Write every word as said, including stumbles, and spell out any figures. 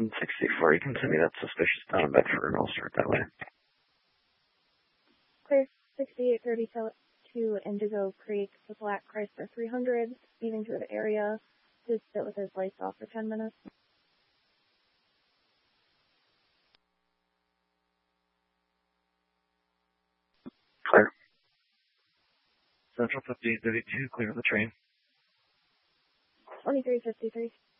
sixty-four, you can send me that suspicious down in Bedford and I'll start that way. Clear sixty-eight thirty-two Indigo Creek, the Black Chrysler three hundred, leaving through the area to sit with his lights off for ten minutes. Clear. Central fifty-eight thirty-two, clear the train. twenty-three fifty-three.